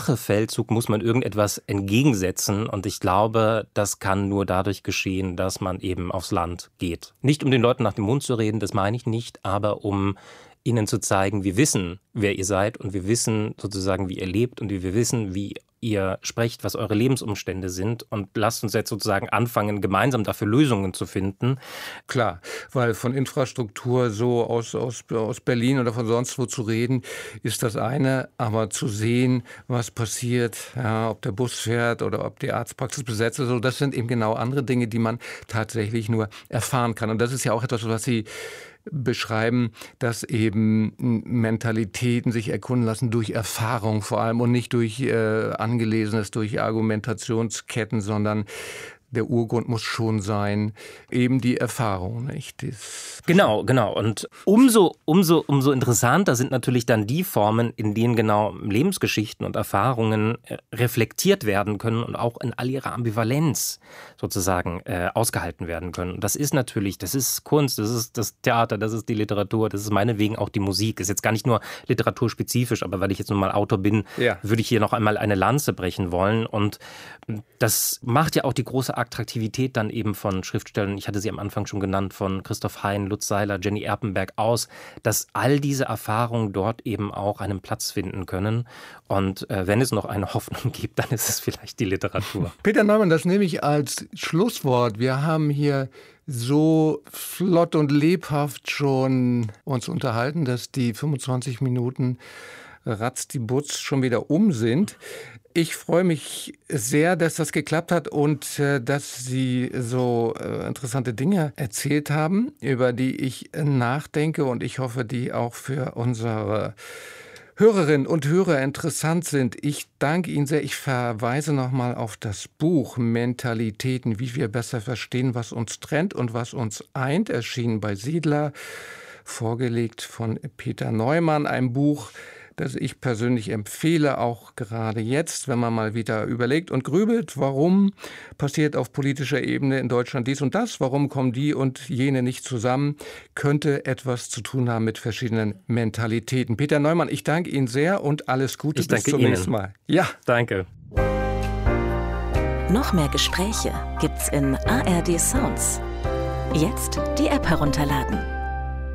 Rachefeldzug muss man irgendetwas entgegensetzen. Und ich glaube, das kann nur dadurch geschehen, dass man eben aufs Land geht. Nicht um den Leuten nach dem Mund zu reden, das meine ich nicht, aber um ihnen zu zeigen, wir wissen, wer ihr seid und wir wissen sozusagen, wie ihr lebt und wir wissen, wie ihr sprecht, was eure Lebensumstände sind und lasst uns jetzt sozusagen anfangen, gemeinsam dafür Lösungen zu finden. Klar, weil von Infrastruktur so aus Berlin oder von sonst wo zu reden, ist das eine, aber zu sehen, was passiert, ja, ob der Bus fährt oder ob die Arztpraxis besetzt ist, so, das sind eben genau andere Dinge, die man tatsächlich nur erfahren kann. Und das ist ja auch etwas, was Sie beschreiben, dass eben Mentalitäten sich erkunden lassen durch Erfahrung vor allem und nicht durch Angelesenes, durch Argumentationsketten, sondern der Urgrund muss schon sein, eben die Erfahrung, nicht? Genau. Und umso interessanter sind natürlich dann die Formen, in denen genau Lebensgeschichten und Erfahrungen reflektiert werden können und auch in all ihrer Ambivalenz sozusagen ausgehalten werden können. Und das ist Kunst, das ist das Theater, das ist die Literatur, das ist meinetwegen auch die Musik. Ist jetzt gar nicht nur literaturspezifisch, aber weil ich jetzt nun mal Autor bin, würde ich hier noch einmal eine Lanze brechen wollen. Und das macht ja auch die große Attraktivität dann eben von Schriftstellern, ich hatte sie am Anfang schon genannt, von Christoph Hein, Lutz Seiler, Jenny Erpenberg aus, dass all diese Erfahrungen dort eben auch einen Platz finden können. Und wenn es noch eine Hoffnung gibt, dann ist es vielleicht die Literatur. Peter Neumann, das nehme ich als Schlusswort. Wir haben hier so flott und lebhaft schon uns unterhalten, dass die 25 Minuten ratzdiebutz schon wieder um sind. Ich freue mich sehr, dass das geklappt hat und dass Sie so interessante Dinge erzählt haben, über die ich nachdenke und ich hoffe, die auch für unsere Hörerinnen und Hörer interessant sind. Ich danke Ihnen sehr. Ich verweise nochmal auf das Buch Mentalitäten, wie wir besser verstehen, was uns trennt und was uns eint, erschienen bei Siedler, vorgelegt von Peter Neumann, ein Buch, das ich persönlich empfehle, auch gerade jetzt, wenn man mal wieder überlegt und grübelt, warum passiert auf politischer Ebene in Deutschland dies und das, warum kommen die und jene nicht zusammen, könnte etwas zu tun haben mit verschiedenen Mentalitäten. Peter Neumann, ich danke Ihnen sehr und alles Gute. Bis zum nächsten Mal. Ja, danke. Noch mehr Gespräche gibt's in ARD Sounds. Jetzt die App herunterladen.